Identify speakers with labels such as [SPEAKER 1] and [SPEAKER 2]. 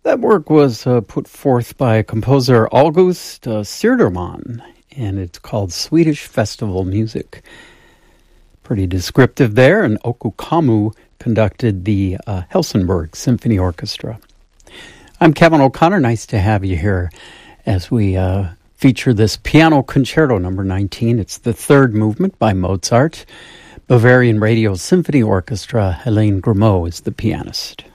[SPEAKER 1] That work was put forth by composer August Söderman, and it's called Swedish Festival Music. Pretty descriptive there, and Oku Kamu conducted the Helsingborg Symphony Orchestra. I'm Kevin O'Connor. Nice to have you here as we feature this Piano Concerto number 19. It's the third movement by Mozart. Bavarian Radio Symphony Orchestra, Helene Grimaud is the pianist.